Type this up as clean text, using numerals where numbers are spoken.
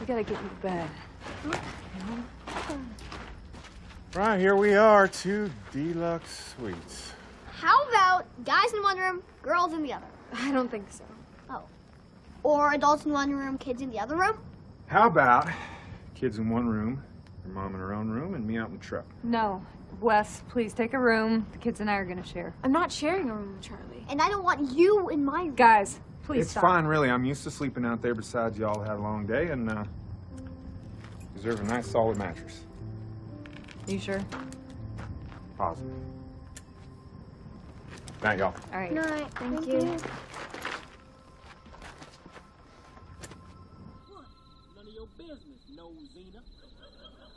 gotta get you to bed. Right, here we are, 2 deluxe suites. How about guys in one room, girls in the other? I don't think so. Oh. Or adults in one room, kids in the other room? How about kids in one room, your mom in her own room, and me out in the truck? No. Wes, please take a room. The kids and I are gonna share. I'm not sharing a room with Charlie. And I don't want you in my room. Guys, please It's stop. fine, really. I'm used to sleeping out there. Besides, y'all had a long day and deserve a nice, solid mattress. You sure? Positive. Night, y'all. All right. Good night. Thank you. None of your business, Nosina.